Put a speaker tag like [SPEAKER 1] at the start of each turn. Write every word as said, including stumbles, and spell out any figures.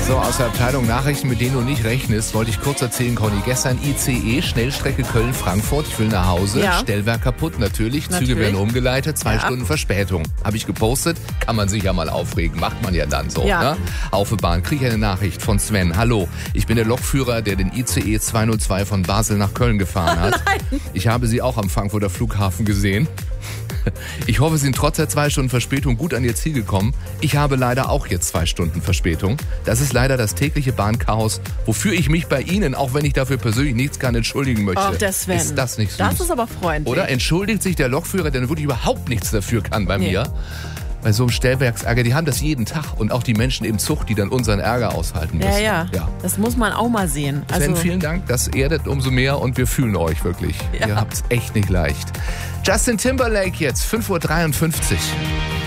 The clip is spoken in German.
[SPEAKER 1] So, aus der Abteilung Nachrichten, mit denen du nicht rechnest, wollte ich kurz erzählen, Conny. Gestern I C E, Schnellstrecke Köln-Frankfurt. Ich will nach Hause.
[SPEAKER 2] Ja.
[SPEAKER 1] Stellwerk kaputt, natürlich.
[SPEAKER 2] natürlich.
[SPEAKER 1] Züge werden umgeleitet. Zwei
[SPEAKER 2] Ja.
[SPEAKER 1] Stunden Verspätung. Habe ich gepostet. Kann man sich ja mal aufregen. Macht man ja dann so.
[SPEAKER 2] Ja.
[SPEAKER 1] Ne? Auf der Bahn kriege ich eine Nachricht von Sven. Hallo, ich bin der Lokführer, der den I C E zweihundertzwei von Basel nach Köln gefahren hat.
[SPEAKER 2] Nein.
[SPEAKER 1] Ich habe Sie auch am Frankfurter Flughafen gesehen. Ich hoffe, Sie sind trotz der zwei Stunden Verspätung gut an Ihr Ziel gekommen. Ich habe leider auch jetzt zwei Stunden Verspätung. Das ist leider das tägliche Bahnchaos, wofür ich mich bei Ihnen, auch wenn ich dafür persönlich nichts kann, entschuldigen möchte.
[SPEAKER 2] Ach, der Sven.
[SPEAKER 1] Ist das nicht süß?
[SPEAKER 2] Das ist aber freundlich.
[SPEAKER 1] Oder entschuldigt sich der Lokführer, der wirklich überhaupt nichts dafür kann bei
[SPEAKER 2] Nee.
[SPEAKER 1] mir. Bei so einem Stellwerksärger, die haben das jeden Tag. Und auch die Menschen im Zug, die dann unseren Ärger aushalten müssen.
[SPEAKER 2] Ja, ja,
[SPEAKER 1] ja.
[SPEAKER 2] Das muss man auch mal sehen.
[SPEAKER 1] Sven,
[SPEAKER 2] Also,
[SPEAKER 1] vielen Dank. Das erdet umso mehr und wir fühlen euch wirklich.
[SPEAKER 2] Ja.
[SPEAKER 1] Ihr habt's echt nicht leicht. Justin Timberlake jetzt, fünf Uhr dreiundfünfzig.